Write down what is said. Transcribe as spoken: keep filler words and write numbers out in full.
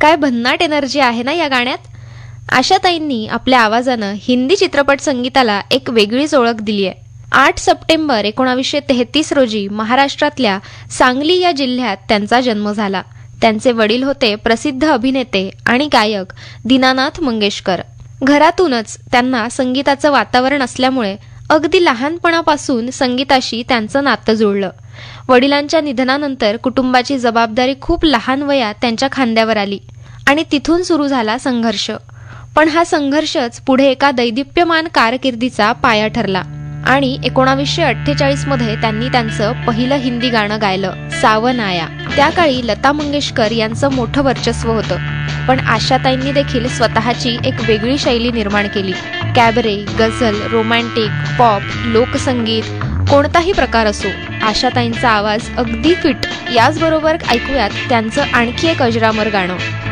काय भन्नाट एनर्जी आहे ना या गाण्यात. आशाताईंनी आपल्या आवाजानं हिंदी चित्रपट संगीताला एक वेगळीच ओळख दिली आहे. आठ सप्टेंबर एकोणावीसशे तेहतीस रोजी महाराष्ट्रातल्या सांगली या जिल्ह्यात त्यांचा जन्म झाला. त्यांचे वडील होते प्रसिद्ध अभिनेते आणि गायक दीनानाथ मंगेशकर. घरातूनच त्यांना संगीताचं वातावरण असल्यामुळे अगदी लहानपणापासून संगीताशी त्यांचं नातं जुळलं. वडिलांच्या निधनानंतर कुटुंबाची जबाबदारी खूप लहान वयात त्यांच्या खांद्यावर आली आणि तिथून सुरू झाला संघर्ष. पण हा संघर्षच पुढे एका दैदिप्यमान कारकिर्दीचा पाया ठरला आणि एकोणावीसशे अठ्ठेचाळीस मध्ये त्यांनी त्यांचं पहिलं हिंदी गाणं गायलं, सावन आया. त्या काळी लता मंगेशकर यांचं मोठं वर्चस्व होतं, पण आशाताईंनी देखील स्वतःची एक वेगळी शैली निर्माण केली. कॅबरे, गझल, रोमॅन्टिक, पॉप, लोकसंगीत, कोणताही प्रकार असो, आशाताईंचा आवाज अगदी फिट. याचबरोबर ऐकूयात त्यांचं आणखी एक अजरामर गाणं,